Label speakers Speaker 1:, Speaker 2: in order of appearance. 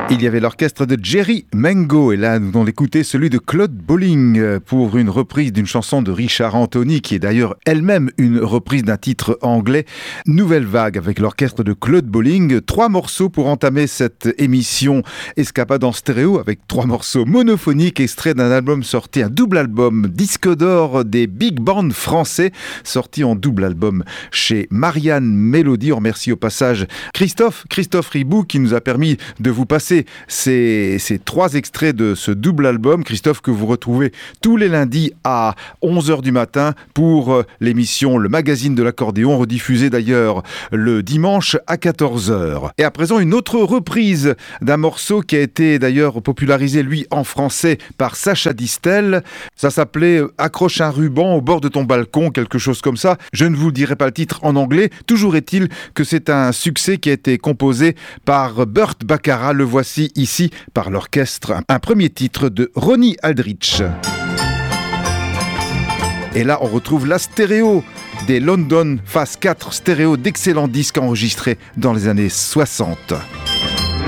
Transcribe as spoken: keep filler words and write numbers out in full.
Speaker 1: Il y avait l'orchestre de Jerry Mengo et là nous allons écouter celui de Claude Bolling pour une reprise d'une chanson de Richard Anthony qui est d'ailleurs elle-même une reprise d'un titre anglais, Nouvelle Vague avec l'orchestre de Claude Bolling. Trois morceaux pour entamer cette émission Escapade en stéréo avec trois morceaux monophoniques extraits d'un album sorti, un double album disque d'or des big bands français sorti en double album chez Marianne Mélodie. On remercie au passage Christophe, Christophe Ribou qui nous a permis de vous passer Ces, ces trois extraits de ce double album, Christophe, que vous retrouvez tous les lundis à onze heures du matin pour l'émission Le Magazine de l'accordéon, rediffusée d'ailleurs le dimanche à quatorze heures. Et à présent, une autre reprise d'un morceau qui a été d'ailleurs popularisé, lui, en français par Sacha Distel. Ça s'appelait « Accroche un ruban au bord de ton balcon », quelque chose comme ça. Je ne vous dirai pas le titre en anglais. Toujours est-il que c'est un succès qui a été composé par Burt Bacharach. Le voici ici par l'orchestre, un premier titre de Ronnie Aldrich. Et là on retrouve la stéréo des London Phase quatre, stéréo d'excellents disques enregistrés dans les années soixante.